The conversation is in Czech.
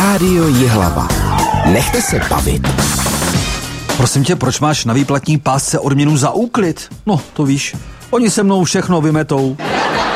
Rádio Jihlava. Nechte se bavit. Prosím tě, proč máš na výplatní pásce odměnu za úklid? No, to víš, oni se mnou všechno vymetou.